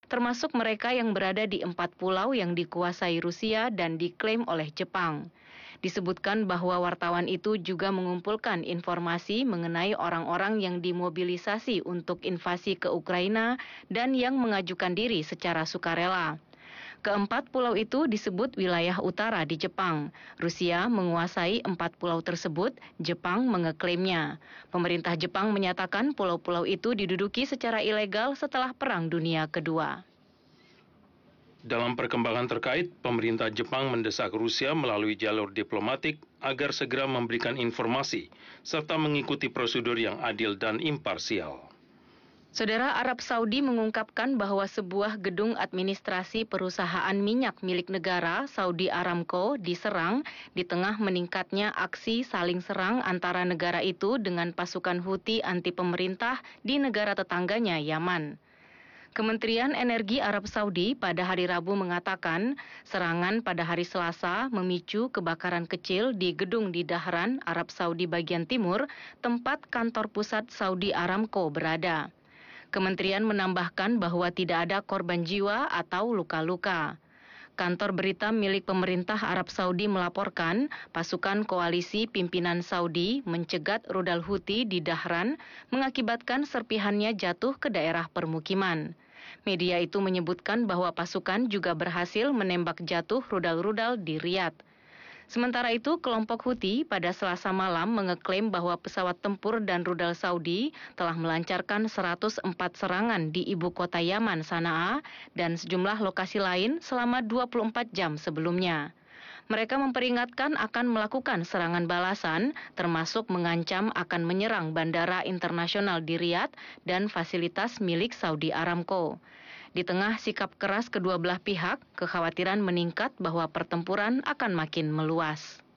termasuk mereka yang berada di 4 pulau yang dikuasai Rusia dan diklaim oleh Jepang. Disebutkan bahwa wartawan itu juga mengumpulkan informasi mengenai orang-orang yang dimobilisasi untuk invasi ke Ukraina dan yang mengajukan diri secara sukarela. Keempat pulau itu disebut wilayah utara di Jepang. Rusia menguasai 4 pulau tersebut, Jepang mengeklaimnya. Pemerintah Jepang menyatakan pulau-pulau itu diduduki secara ilegal setelah Perang Dunia Kedua. Dalam perkembangan terkait, pemerintah Jepang mendesak Rusia melalui jalur diplomatik agar segera memberikan informasi serta mengikuti prosedur yang adil dan imparsial. Saudara, Arab Saudi mengungkapkan bahwa sebuah gedung administrasi perusahaan minyak milik negara Saudi Aramco diserang di tengah meningkatnya aksi saling serang antara negara itu dengan pasukan Houthi anti pemerintah di negara tetangganya Yaman. Kementerian Energi Arab Saudi pada hari Rabu mengatakan serangan pada hari Selasa memicu kebakaran kecil di gedung di Dahran, Arab Saudi bagian timur, tempat kantor pusat Saudi Aramco berada. Kementerian menambahkan bahwa tidak ada korban jiwa atau luka-luka. Kantor berita milik pemerintah Arab Saudi melaporkan pasukan koalisi pimpinan Saudi mencegat rudal Houthi di Dahran mengakibatkan serpihannya jatuh ke daerah permukiman. Media itu menyebutkan bahwa pasukan juga berhasil menembak jatuh rudal-rudal di Riyadh. Sementara itu, kelompok Houthi pada Selasa malam mengeklaim bahwa pesawat tempur dan rudal Saudi telah melancarkan 104 serangan di ibu kota Yaman, Sanaa, dan sejumlah lokasi lain selama 24 jam sebelumnya. Mereka memperingatkan akan melakukan serangan balasan, termasuk mengancam akan menyerang bandara internasional di Riyadh dan fasilitas milik Saudi Aramco. Di tengah sikap keras kedua belah pihak, kekhawatiran meningkat bahwa pertempuran akan makin meluas.